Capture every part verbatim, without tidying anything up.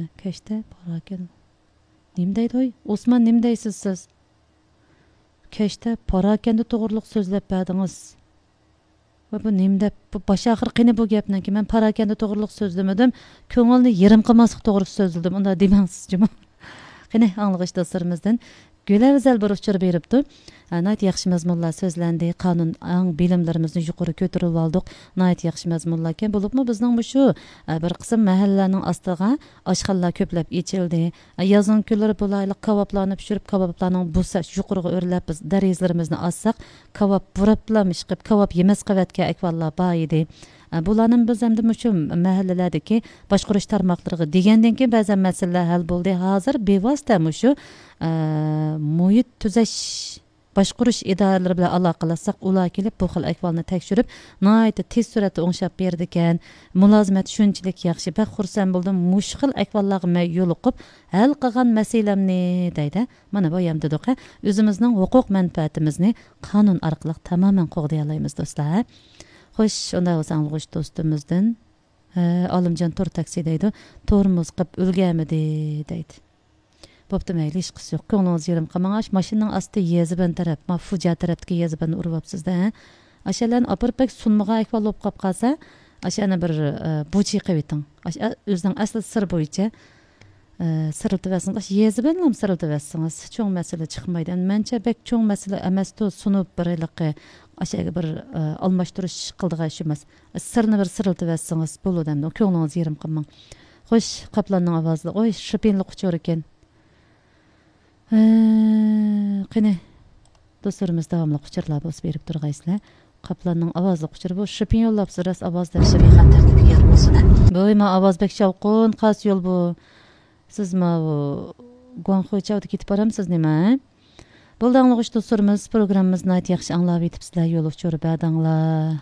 Keşte paraken. Nim deydi oy? Osman nim deysiz siz? Keşte parakende to'g'riliq so'zlab berdingiz. Va bu nim deb bu baş axir qini bu gapdan ki men parakende to'g'riliq so'zlamadim. Ko'ngilni yerim qilmaslik to'g'ri so'zladim. Unda demangsiz-jimi? Qani anglag'ich do'stlarimizdan Güləvəzəl bir uçur beribdi. Nayt yaxşı məzmunlar sözləndi. Qanun ang bilimlərimizni yuqarı götürüb aldıq. Nayt yaxşı məzmunlar ekan. Bulubmu bizning bu shu bir qism mahallalarning ostiga oshxonalar ko'plab echildi. Yozin kunlari bulayliq kavoblarni pishirib, kavoblarning busa yuqoriga o'rlab biz darizlarimizni assaq, kavob burablamış qilib, kavob yemas qavatga akvallar bor edi. Bularning biz hamda shu mahallalardagi boshqarish tarmoqlariga degandan keyin ba'zan masalalar hal bo'ldi. Hozir bevosita shu muhit tuzash boshqarish idoralari bilan aloqalashsak, ular kelib bu xil ahvolni tekshirib, nihoyatda tez suratda o'ngshab berdi ekan. Mulozimat shunchalik yaxshi. Bak xursand bo'ldim. Mush xil ahvollarga men yo'liqib, hal qilgan masalamni deydi. Mana bu ham dedik, o'zimizning huquq manfaatimizni qonun orqali tamoman qo'g'day olamiz do'stlar. Xo'sh, unda o'zanlg'ish do'stimizdan Olimjon To'r taksi deydi. To'rimiz qilib o'lganmidi deydi. Bo'pti mayli, hech qis yo'q. Ko'nglingiz yerim qilmang. Mashinaning osti Yeziban taraf, Mafuja tarafdagi Yezibanni uribsizda. Ashalarni opirib sunmaga ahvol bo'lib qolib qolsa, ashani bir buchi qilib o'zining asli sir bo'yicha siriltiversangiz, Yeziban ham siriltiversangiz, cho'ng masala chiqmaydi. Mencha bek cho'ng masala emas-ku, sunib birliqi aşağı bir almashtirish qildigan ish emas. Sirni bir siriltiversangiz bo'ladi. Ko'nglingiz yerim qilmang. Xo'sh, qaplanning ovozi, oy, shipinli quchur ekan. Qani do'stlarimiz davomli quchurlar bo'lib berib turgaysizlar. Qaplanning ovozi quchur bu shipin yo'llab siras ovoz deb shipin tartibiga yer bo'lsin. Bo'yma ovoz bek shavqun, qas yo'l bu. Siz ma bu Guangxo'chavda ketib boramsiz nima? Buldanlıq dostlarımız programımızın ayet yaxşı anlab etibsizlar, yol uçur bədanglar.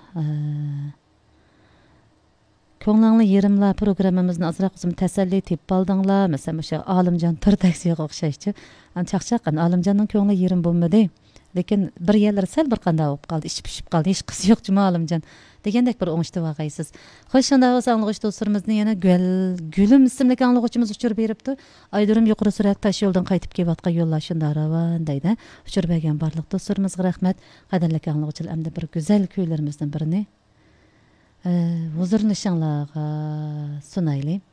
Ko'nglingizni yerimlar programmamizni azroq o'zim tasalli tep baldinglar. Masalan, o'sha Olimjon To'r taksiga o'xshaychi. Ham chaqchaqan Olimjonning ko'ngli yerim bo'lmadi. Lekin bir yerlar sal bir qanday bo'lib qoldi, ish pishib qoldi, hech qisi yo'q juma Olimjon degandek bir o'ngishda vaqaysiz. Xo'sh, shunda o'zanlıq dostlarimizni yana Gül Gülüm ismli anglag'uchimiz uchur beribdi. Aydurim yuqori surat tash yo'ldan qaytib kelayotgan yo'llar shunda ravan deydi. Uchur bergan barliq dostlarimizga rahmat. Qadrli anglag'uchilar, hamda bir go'zal kuylarimizdan birini huzur nishonlarga sunayli.